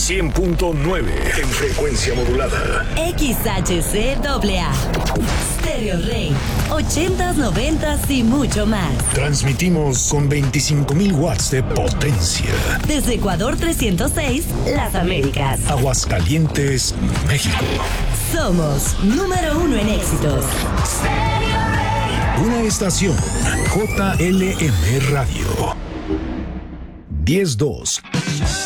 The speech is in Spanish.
100.9 en frecuencia modulada. XHCAA. Stereo Rey. 80s, 90s y mucho más. Transmitimos con 25,000 watts de potencia. Desde Ecuador 306, Las Américas. Aguascalientes, México. Somos número 1 en éxitos. Una estación JLM Radio. 10-2.